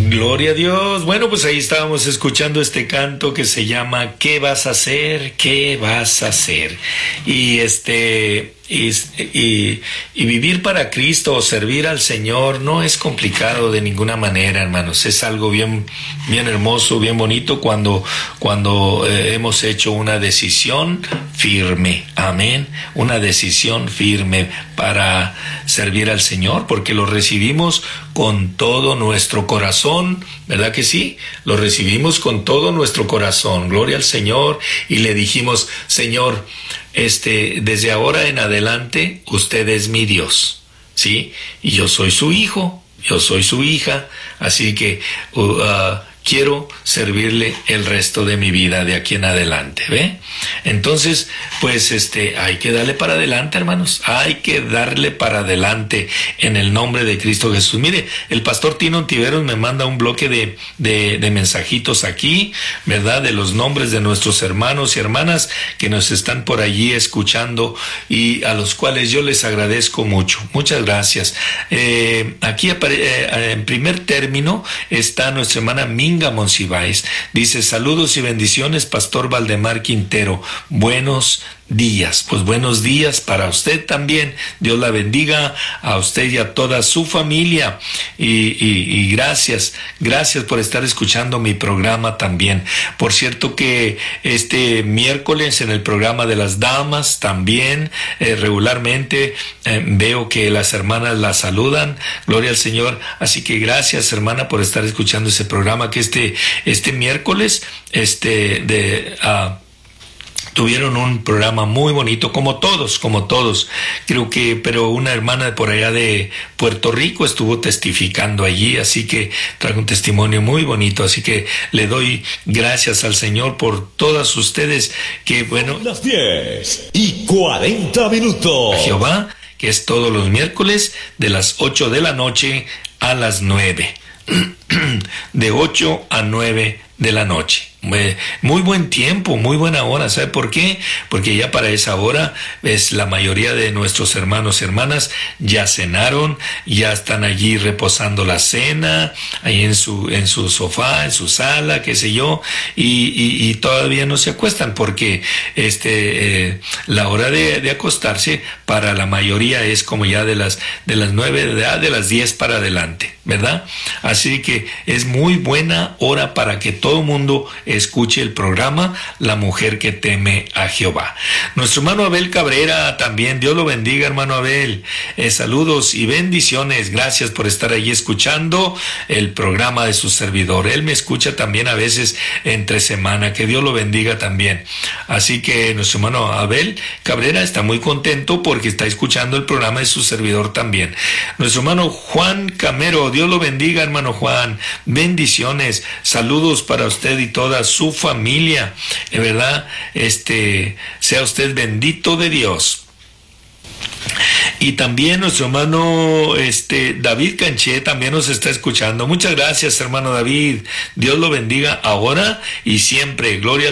Gloria a Dios. Bueno, pues ahí estábamos escuchando este canto que se llama ¿Qué vas a hacer? ¿Qué vas a hacer? Y y vivir para Cristo o servir al Señor no es complicado de ninguna manera, hermanos. Es algo bien hermoso, bien bonito cuando hemos hecho una decisión firme. Amén. Una decisión firme para servir al Señor, porque lo recibimos con todo nuestro corazón, ¿verdad que sí? Lo recibimos con todo nuestro corazón. Gloria al Señor. Y le dijimos: Señor, desde ahora en adelante, usted es mi Dios, ¿sí? Y yo soy su hijo, yo soy su hija, así que quiero servirle el resto de mi vida de aquí en adelante, ¿ve? Entonces, pues hay que darle para adelante, hermanos, hay que darle para adelante en el nombre de Cristo Jesús. Mire, el pastor Tino Ontiveros me manda un bloque de mensajitos aquí, ¿verdad? De los nombres de nuestros hermanos y hermanas que nos están por allí escuchando y a los cuales yo les agradezco mucho. Muchas gracias. Aquí en primer término está nuestra hermana Minga Monsiváis. Dice: saludos y bendiciones, Pastor Valdemar Quintero. Buenos días. Pues buenos días para usted también. Dios la bendiga a usted y a toda su familia. Y gracias por estar escuchando mi programa también. Por cierto que este miércoles en el programa de las damas también regularmente veo que las hermanas la saludan. Gloria al Señor. Así que gracias, hermana, por estar escuchando ese programa que este miércoles tuvieron un programa muy bonito, como todos. Creo que, pero una hermana de por allá de Puerto Rico estuvo testificando allí, así que trajo un testimonio muy bonito. Así que le doy gracias al Señor por todas ustedes, que bueno. Las 10:40. Jehová, que es todos los miércoles de las 8 de la noche a las 9. De 8 a 9 de la noche. Muy buen tiempo, muy buena hora. ¿Sabe por qué? Porque ya para esa hora la mayoría de nuestros hermanos y hermanas ya cenaron, ya están allí reposando la cena, ahí en su sofá, en su sala, qué sé yo, y todavía no se acuestan, porque la hora de acostarse para la mayoría es como ya de las 9, de las 10 para adelante, ¿verdad? Así que es muy buena hora para que todo mundo escuche el programa La Mujer que Teme a Jehová. Nuestro hermano Abel Cabrera también, Dios lo bendiga, hermano Abel. Saludos y bendiciones. Gracias por estar ahí escuchando el programa de su servidor. Él me escucha también a veces entre semana. Que Dios lo bendiga también. Así que nuestro hermano Abel Cabrera está muy contento porque está escuchando el programa de su servidor también. Nuestro hermano Juan Camero, Dios lo bendiga, hermano Juan. Bendiciones. Saludos para usted y toda su familia, ¿verdad? Sea usted bendito de Dios. Y también nuestro hermano David Canché también nos está escuchando. Muchas gracias, hermano David. Dios lo bendiga ahora y siempre. Gloria al